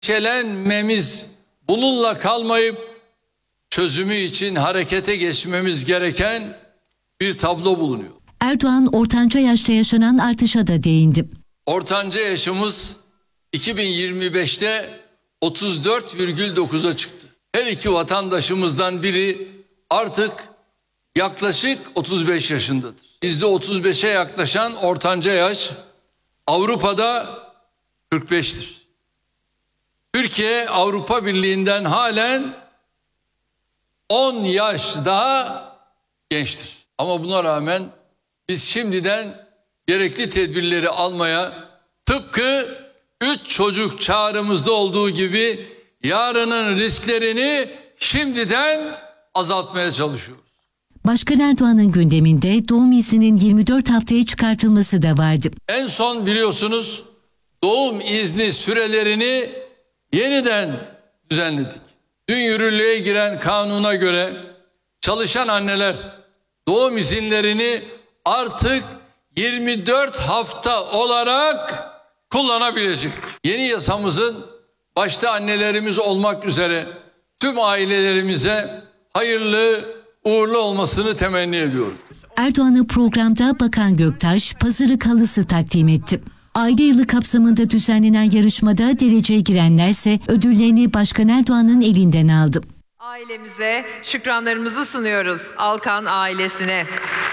endişelenmemiz, bununla kalmayıp çözümü için harekete geçmemiz gereken bir tablo bulunuyor. Erdoğan ortanca yaşta yaşanan artışa da değindi. Ortanca yaşımız 2025'te 34,9'a çıktı. Her iki vatandaşımızdan biri artık yaklaşık 35 yaşındadır. Bizde 35'e yaklaşan ortanca yaş Avrupa'da 45'tir. Türkiye Avrupa Birliği'nden halen 10 yaş daha gençtir. Ama buna rağmen biz şimdiden gerekli tedbirleri almaya, tıpkı 3 çocuk çağrımızda olduğu gibi yarının risklerini şimdiden azaltmaya çalışıyoruz. Başkan Erdoğan'ın gündeminde doğum izninin 24 haftaya çıkartılması da vardı. En son biliyorsunuz doğum izni sürelerini yeniden düzenledik. Dün yürürlüğe giren kanuna göre çalışan anneler doğum izinlerini artık 24 hafta olarak kullanabilecek. Yeni yasamızın başta annelerimiz olmak üzere tüm ailelerimize hayırlı, uğurlu olmasını temenni ediyorum. Erdoğan'ı programda Bakan Göktaş pazarık halısı takdim etti. Aile yılı kapsamında düzenlenen yarışmada dereceye girenlerse ödüllerini Başkan Erdoğan'ın elinden aldı. Ailemize şükranlarımızı sunuyoruz, Alkan ailesine.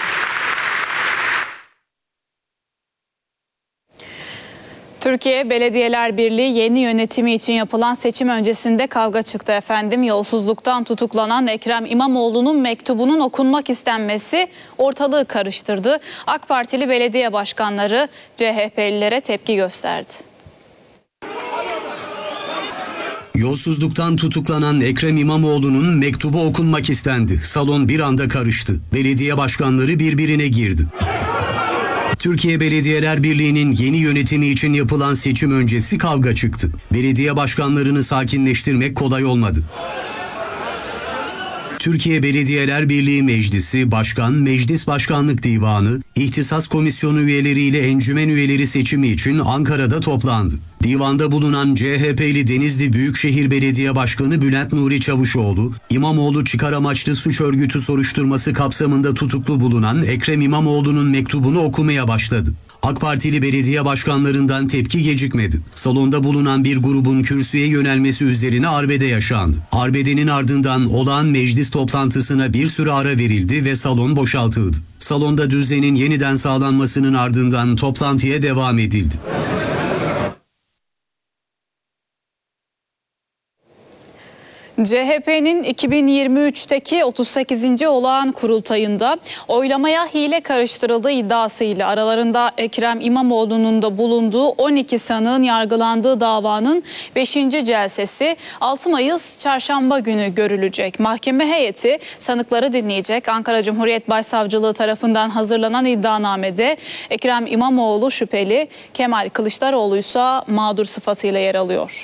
Türkiye Belediyeler Birliği yeni yönetimi için yapılan seçim öncesinde kavga çıktı efendim. Yolsuzluktan tutuklanan Ekrem İmamoğlu'nun mektubunun okunmak istenmesi ortalığı karıştırdı. AK Partili belediye başkanları CHP'lilere tepki gösterdi. Yolsuzluktan tutuklanan Ekrem İmamoğlu'nun mektubu okunmak istendi. Salon bir anda karıştı. Belediye başkanları birbirine girdi. Türkiye Belediyeler Birliği'nin yeni yönetimi için yapılan seçim öncesi kavga çıktı. Belediye başkanlarını sakinleştirmek kolay olmadı. Türkiye Belediyeler Birliği Meclisi, Başkan, Meclis Başkanlık Divanı, İhtisas Komisyonu üyeleri ile encümen üyeleri seçimi için Ankara'da toplandı. Divanda bulunan CHP'li Denizli Büyükşehir Belediye Başkanı Bülent Nuri Çavuşoğlu, İmamoğlu çıkar amaçlı suç örgütü soruşturması kapsamında tutuklu bulunan Ekrem İmamoğlu'nun mektubunu okumaya başladı. AK Partili belediye başkanlarından tepki gecikmedi. Salonda bulunan bir grubun kürsüye yönelmesi üzerine arbede yaşandı. Arbedenin ardından olağan meclis toplantısına bir süre ara verildi ve salon boşaltıldı. Salonda düzenin yeniden sağlanmasının ardından toplantıya devam edildi. CHP'nin 2023'teki 38. olağan kurultayında oylamaya hile karıştırıldığı iddiasıyla aralarında Ekrem İmamoğlu'nun da bulunduğu 12 sanığın yargılandığı davanın 5. celsesi 6 Mayıs Çarşamba günü görülecek. Mahkeme heyeti sanıkları dinleyecek. Ankara Cumhuriyet Başsavcılığı tarafından hazırlanan iddianamede Ekrem İmamoğlu şüpheli, Kemal Kılıçdaroğlu ise mağdur sıfatıyla yer alıyor.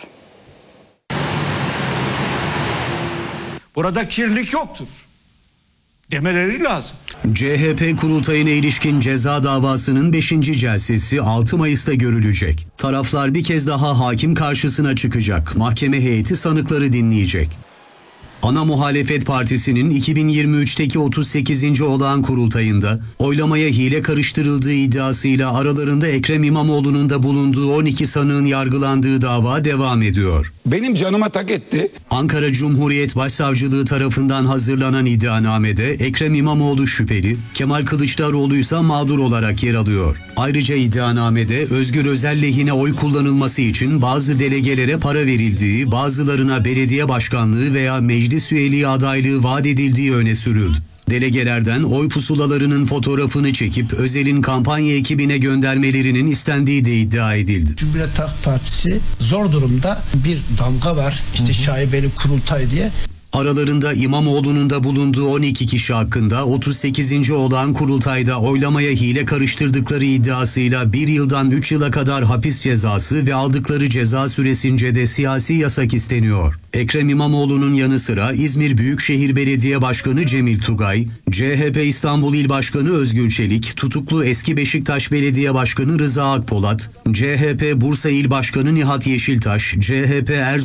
Burada kirlilik yoktur demeleri lazım. CHP kurultayına ilişkin ceza davasının 5. celsesi 6 Mayıs'ta görülecek. Taraflar bir kez daha hakim karşısına çıkacak. Mahkeme heyeti sanıkları dinleyecek. Ana Muhalefet Partisi'nin 2023'teki 38. olağan kurultayında oylamaya hile karıştırıldığı iddiasıyla aralarında Ekrem İmamoğlu'nun da bulunduğu 12 sanığın yargılandığı dava devam ediyor. Benim canıma tak etti. Ankara Cumhuriyet Başsavcılığı tarafından hazırlanan iddianamede Ekrem İmamoğlu şüpheli, Kemal Kılıçdaroğlu ise mağdur olarak yer alıyor. Ayrıca iddianamede Özgür Özel lehine oy kullanılması için bazı delegelere para verildiği, bazılarına belediye başkanlığı veya meclis üyeliği adaylığı vaat edildiği öne sürüldü. Delegelerden oy pusulalarının fotoğrafını çekip Özel'in kampanya ekibine göndermelerinin istendiği de iddia edildi. Cumhuriyet Halk Partisi zor durumda, bir damga var işte şaibeli kurultay diye. Aralarında İmamoğlu'nun da bulunduğu 12 kişi hakkında 38. olağan kurultayda oylamaya hile karıştırdıkları iddiasıyla 1 yıldan 3 yıla kadar hapis cezası ve aldıkları ceza süresince de siyasi yasak isteniyor. Ekrem İmamoğlu'nun yanı sıra İzmir Büyükşehir Belediye Başkanı Cemil Tugay, CHP İstanbul İl Başkanı Özgür Çelik, tutuklu eski Beşiktaş Belediye Başkanı Rıza Akpolat, CHP Bursa İl Başkanı Nihat Yeşiltaş, CHP